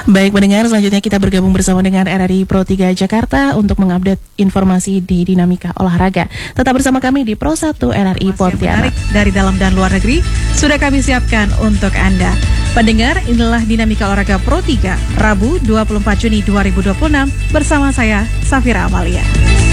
Baik pendengar, selanjutnya kita bergabung bersama dengan RRI Pro 3 Jakarta untuk mengupdate informasi di dinamika olahraga. Tetap bersama kami di Pro 1 RRI Pontianak. Dari dalam dan luar negeri sudah kami siapkan untuk Anda. Pendengar, inilah dinamika olahraga Pro 3 Rabu 24 Juni 2026 bersama saya Safira Amalia.